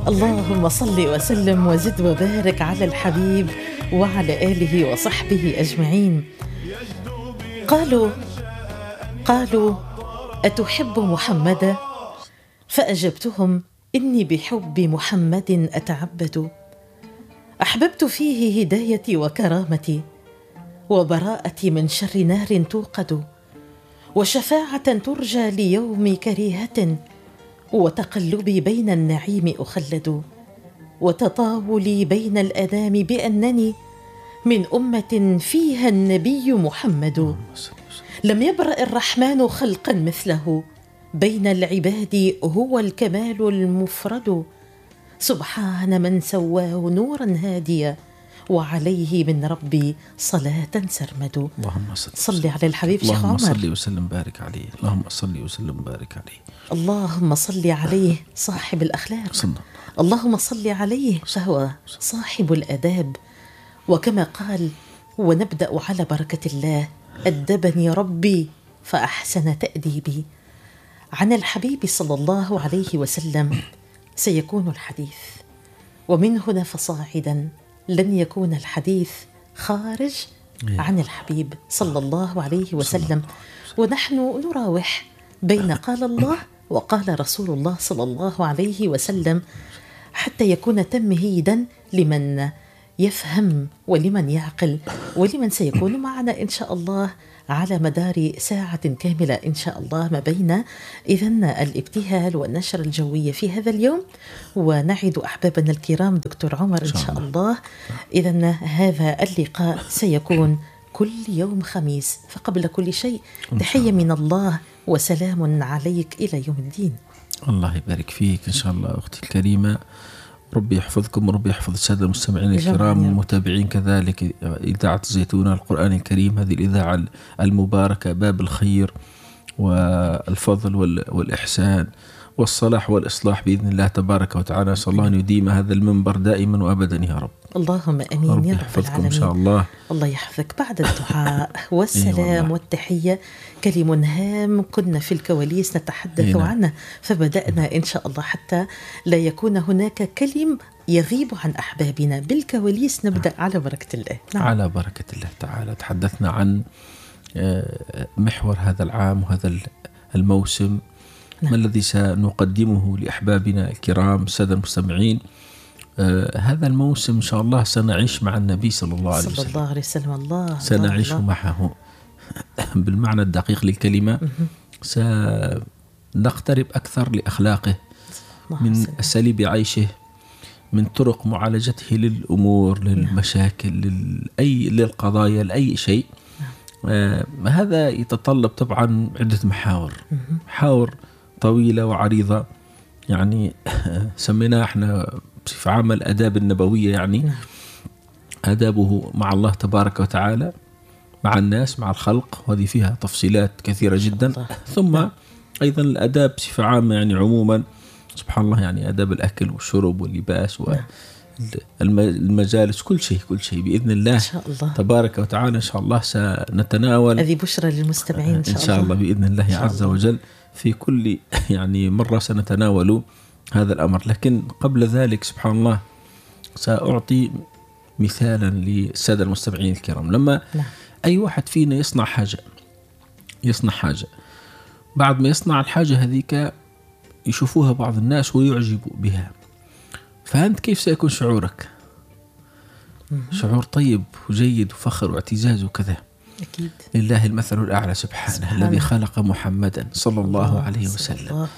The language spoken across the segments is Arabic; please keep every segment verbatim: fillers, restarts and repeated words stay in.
اللهم صل وسلم وزد وبارك على الحبيب وعلى آله وصحبه أجمعين. قالوا قالوا أتحب محمدا؟ فأجبتهم إني بحب محمد أتعبد. أحببت فيه هدايتي وكرامتي وبراءتي من شر نار توقد، وشفاعة ترجى ليوم كريهة، وتقلبي بين النعيم أخلد، وتطاولي بين الأنام بأنني من أمة فيها النبي محمد. لم يبرأ الرحمن خلقا مثله، بين العباد هو الكمال المفرد. سبحان من سواه نورا هاديا، وعليه من ربي صلاة سرمد. اللهم صل على الحبيب شيخ عمر. اللهم صل وسلم بارك عليه. اللهم صل وسلم بارك عليه. اللهم صل عليه صاحب الأخلاق. صلى. اللهم صل عليه فهو صاحب الأداب. وكما قال: ونبدأ على بركة الله، أدبني ربي فأحسن تأديبي. عن الحبيب صلى الله عليه وسلم سيكون الحديث، ومن هنا فصاعدا لن يكون الحديث خارج عن الحبيب صلى الله عليه وسلم. ونحن نراوح بين قال الله وقال رسول الله صلى الله عليه وسلم، حتى يكون تمهيدا لمن يفهم ولمن يعقل ولمن سيكون معنا إن شاء الله على مدار ساعة كاملة إن شاء الله، ما بين إذن الابتهال والنشر الجوية في هذا اليوم. ونعد أحبابنا الكرام دكتور عمر إن شاء الله، إذن هذا اللقاء سيكون كل يوم خميس. فقبل كل شيء تحية من الله وسلام عليك إلى يوم الدين. الله يبارك فيك إن شاء الله أختي الكريمة. ربي يحفظكم وربي يحفظ السادة المستمعين الكرام والمتابعين كذلك. إذاعة الزيتون القرآن الكريم، هذه الإذاعة المباركة، باب الخير والفضل والإحسان والصلاح والإصلاح بإذن الله تبارك وتعالى. نسأل الله أن يديم هذا المنبر دائما وأبدا يا رب. اللهم أمين ربي يا رب يحفظكم العالمين. إن شاء الله. الله يحفظك. بعد الدعاء والسلام والتحية كلم هام كنا في الكواليس نتحدث عنه، فبدأنا إن شاء الله حتى لا يكون هناك كلم يغيب عن أحبابنا. بالكواليس نبدأ على بركة الله. نعم. على بركة الله تعالى. تحدثنا عن محور هذا العام وهذا الموسم. نعم. ما الذي سنقدمه لأحبابنا الكرام السادة المستمعين؟ آه هذا الموسم إن شاء الله سنعيش مع النبي صلى الله عليه وسلم. صلى الله عليه وسلم. الله سنعيش الله. معه بالمعنى الدقيق للكلمة. سنقترب أكثر لأخلاقه، من أساليب عيشه، من طرق معالجته للأمور، للمشاكل، للأي للقضايا، لأي شيء. آه هذا يتطلب طبعا عدة محاور محاور طويلة وعريضة، يعني سميناها احنا بصفة عامة الآداب النبوية، يعني آدابه مع الله تبارك وتعالى، مع الناس، مع الخلق، وهذه فيها تفصيلات كثيرة جدا. ثم أيضا الآداب بصفة عامة، يعني عموما سبحان الله، يعني آداب الأكل والشرب واللباس والمجالس، كل شيء كل شيء بإذن الله إن شاء الله تبارك وتعالى. إن شاء الله سنتناول، هذه بشرى للمستمعين إن شاء الله, إن شاء الله بإذن الله عز وجل. في كل يعني مرة سنتناول هذا الأمر. لكن قبل ذلك سبحان الله سأعطي مثالا للسادة المستمعين الكرام. لما لا. أي واحد فينا يصنع حاجة يصنع حاجة بعد ما يصنع الحاجة هذيك يشوفوها بعض الناس ويعجبوا بها، فأنت كيف سيكون شعورك؟ شعور طيب وجيد وفخر واعتزاز وكذا. أكيد. لله المثل الأعلى سبحانه, سبحانه الذي خلق محمدا صلى الله, الله عليه وسلم،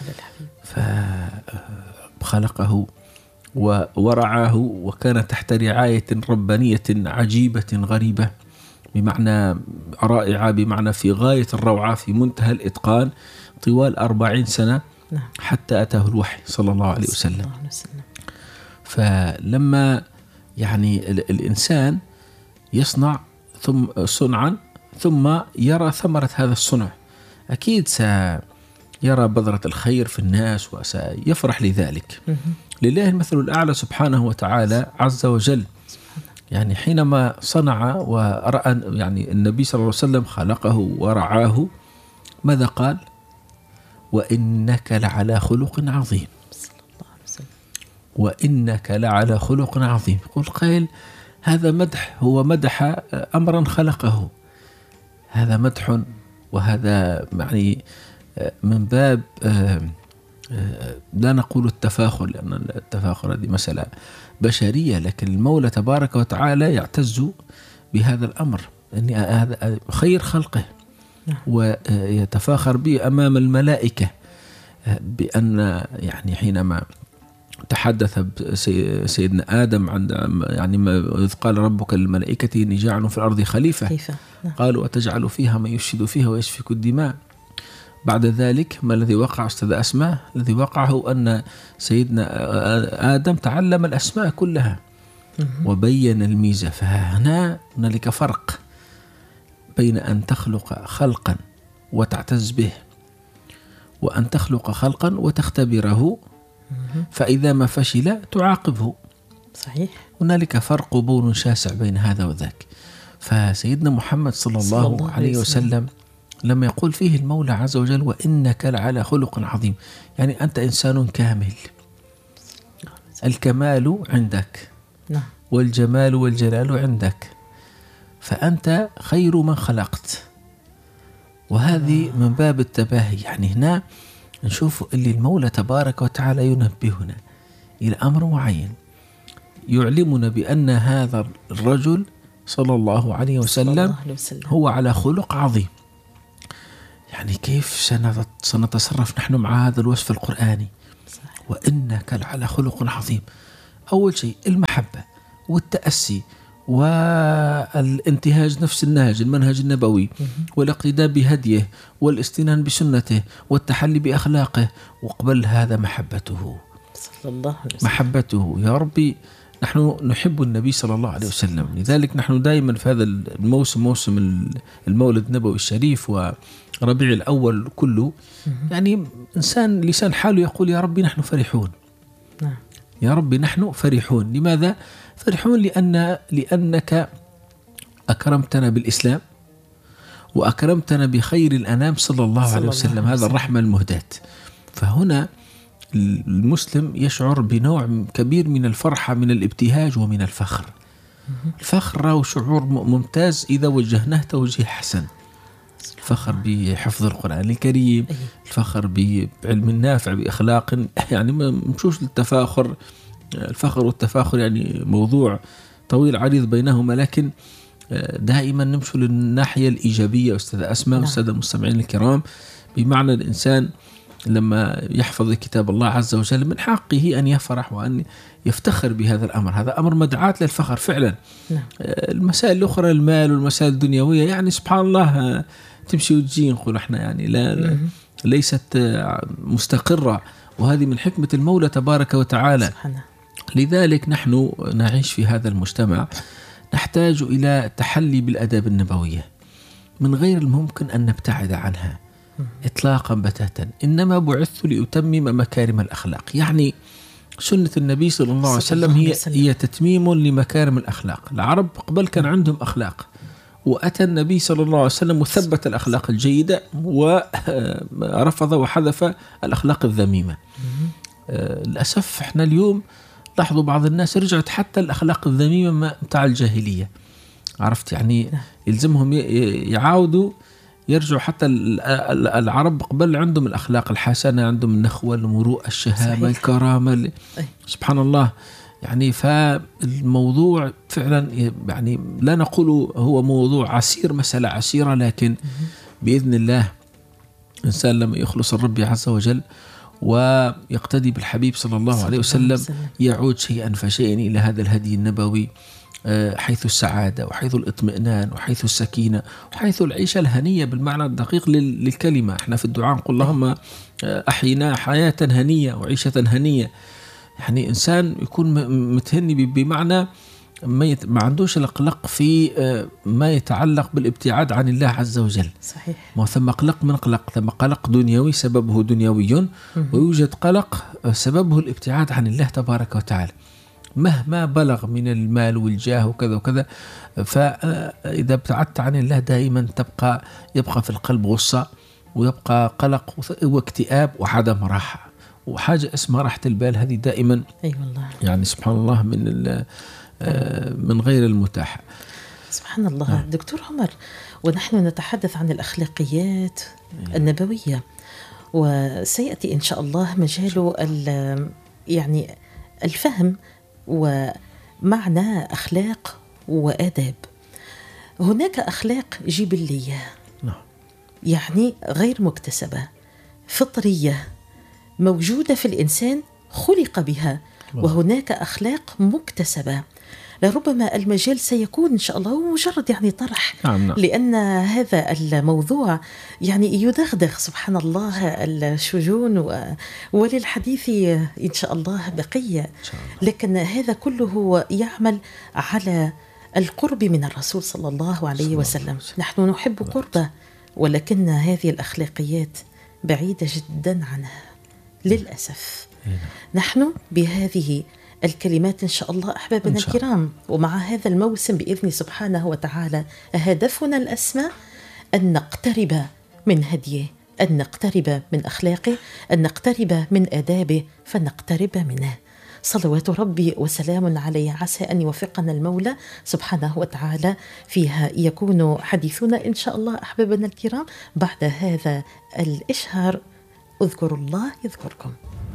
فخلقه ورعاه وكان تحت رعاية ربانية عجيبة غريبة، بمعنى رائعة، بمعنى في غاية الروعة، في منتهى الإتقان، طوال أربعين سنة حتى أتاه الوحي صلى الله عليه وسلم. فلما يعني الإنسان يصنع ثم صنعا ثم يرى ثمرة هذا الصنع، أكيد سيرى بذرة الخير في الناس وسيفرح لذلك. لله المثل الأعلى سبحانه وتعالى عز وجل. يعني حينما صنع ورأى يعني النبي صلى الله عليه وسلم خلقه ورعاه، ماذا قال؟ وإنك لعلى خلق عظيم. وإنك لعلى خلق عظيم. يقول قائل هذا مدح، هو مدح أمرا خلقه، هذا مدح، وهذا يعني من باب لا نقول التفاخر، لأن التفاخر هذه مسألة بشرية، لكن المولى تبارك وتعالى يعتز بهذا الأمر، أن هذا خير خلقه ويتفاخر به أمام الملائكة، بأن يعني حينما تحدث سيدنا آدم عن يعني إذ قال ربك للملائكة إني جاعل في الأرض خليفة، قالوا أتجعل فيها من يفسد فيها ويسفك الدماء. بعد ذلك ما الذي وقع أستاذ أسماء؟ الذي وقع هو أن سيدنا آدم تعلم الأسماء كلها وبين الميزة. فهنا هنالك فرق بين أن تخلق خلقا وتعتز به، وأن تخلق خلقا وتختبره، فإذا ما فشل تعاقبه. صحيح. هنالك فرق بون شاسع بين هذا وذاك. فسيدنا محمد صلى الله, صلى الله عليه وسلم لما يقول فيه المولى عز وجل وإنك لعلى خلق عظيم، يعني أنت إنسان كامل، الكمال عندك والجمال والجلال عندك، فأنت خير من خلقت. وهذه من باب التباهي. يعني هنا نشوف اللي المولى تبارك وتعالى ينبهنا إلى أمر معين، يعلمنا بأن هذا الرجل صلى الله عليه وسلم هو على خلق عظيم. يعني كيف سنتصرف نحن مع هذا الوصف القرآني؟ وإنك لعلى خلق عظيم. أول شيء المحبة والتأسي والانتهاج نفس النهج المنهج النبوي، والاقتداء بهديه والاستنان بسنته والتحلي بأخلاقه، وقبل هذا محبته صلى الله عليه وسلم. محبته يا ربي، نحن نحب النبي صلى الله عليه وسلم، لذلك نحن دائما في هذا الموسم، موسم المولد النبوي الشريف وربيع الأول كله، يعني إنسان لسان حاله يقول يا ربي نحن فرحون، يا ربي نحن فرحون. لماذا فرحون؟ لأن لأنك أكرمتنا بالإسلام وأكرمتنا بخير الأنام صلى الله صلى عليه وسلم، هذا الرحمة المهداة. فهنا المسلم يشعر بنوع كبير من الفرحة، من الابتهاج ومن الفخر. الفخر هو شعور ممتاز إذا وجهناه توجيه حسن، الفخر بحفظ القرآن الكريم، الفخر بعلم النافع، بأخلاق، يعني ما مشوش للتفاخر. الفخر والتفاخر يعني موضوع طويل عريض بينهما، لكن دائما نمشي للناحية الإيجابية أستاذ أسماء والسادة المستمعين الكرام، بمعنى الإنسان لما يحفظ كتاب الله عز وجل من حقه أن يفرح وأن يفتخر بهذا الأمر، هذا أمر مدعاة للفخر فعلا. نعم. المسائل الأخرى المال والمسائل الدنيوية يعني سبحان الله تمشي وتجي، نقول احنا يعني لا, لا ليست مستقرة، وهذه من حكمة المولى تبارك وتعالى. سبحانه. لذلك نحن نعيش في هذا المجتمع نحتاج إلى التحلي بالآداب النبوية، من غير الممكن أن نبتعد عنها إطلاقا بتاتا. إنما بعثت لأتمم مكارم الأخلاق، يعني سنة النبي صلى الله عليه وسلم هي, هي تتميم لمكارم الأخلاق. العرب قبل كان عندهم أخلاق، وأتى النبي صلى الله عليه وسلم وثبت الأخلاق الجيدة ورفض وحذف الأخلاق الذميمة. للأسف احنا اليوم لاحظوا بعض الناس رجعت حتى الأخلاق الذميمة متاع الجاهلية، عرفت يعني يلزمهم يعاودوا يرجعوا. حتى العرب قبل عندهم الأخلاق الحسنة، عندهم النخوة، المروءة، الشهامة، صحيح. الكرامة، سبحان الله. يعني فالموضوع فعلا يعني لا نقول هو موضوع عسير، مسألة عسيرة، لكن بإذن الله إنسان لما يخلص الرب عز وجل ويقتدي بالحبيب صلى الله عليه وسلم يعود شيئا فشيئا إلى هذا الهدي النبوي، حيث السعادة وحيث الاطمئنان وحيث السكينة وحيث العيشة الهنية بالمعنى الدقيق للكلمة. احنا في الدعاء نقول اللهم أحينا حياة هنية وعيشة هنية، يعني إنسان يكون متهني بمعنى ما, يت... ما عندوش القلق في ما يتعلق بالابتعاد عن الله عز وجل. صحيح. ما ثم قلق من قلق، ثم قلق دنيوي سببه دنيوي، ويوجد قلق سببه الابتعاد عن الله تبارك وتعالى مهما بلغ من المال والجاه وكذا وكذا. فإذا ابتعدت عن الله دائما تبقى يبقى في القلب غصة، ويبقى قلق واكتئاب وعدم راحة، وحاجة اسمها راحة البال، هذه دائما أي والله. يعني سبحان الله من من غير المتاح. سبحان الله. آه. دكتور عمر، ونحن نتحدث عن الأخلاقيات النبوية، وسيأتي إن شاء الله مجال يعني الفهم ومعنى أخلاق وآداب. هناك أخلاق جبلية يعني غير مكتسبة، فطرية موجودة في الإنسان، خلق بها. وهناك أخلاق مكتسبة. لربما المجال سيكون إن شاء الله مجرد يعني طرح، نعم نعم. لأن هذا الموضوع يعني يدغدغ سبحان الله الشجون و... وللحديث إن شاء الله بقية، لكن هذا كله يعمل على القرب من الرسول صلى الله عليه وسلم. نحن نحب قربه، ولكن هذه الأخلاقيات بعيدة جدا عنها للأسف. نحن بهذه الكلمات إن شاء الله أحبابنا الكرام، ومع هذا الموسم بإذن سبحانه وتعالى، هدفنا الأسمى أن نقترب من هديه، أن نقترب من أخلاقه، أن نقترب من آدابه، فنقترب منه. صلوات ربي وسلام عليه، عسى أن يوفقنا المولى سبحانه وتعالى فيها. يكون حديثنا إن شاء الله أحبابنا الكرام بعد هذا الإشهار. اذكروا الله يذكركم.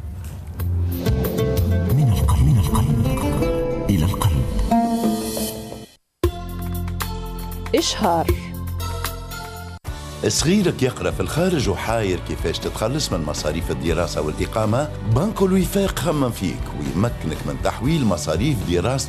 من القلب من القلب إلى القلب. إشهار. صغيرك يقرأ في الخارج وحاير كيفاش تتخلص من مصاريف الدراسة والإقامة؟ بنك الوفاق خمم فيك ويمكنك من تحويل مصاريف دراسة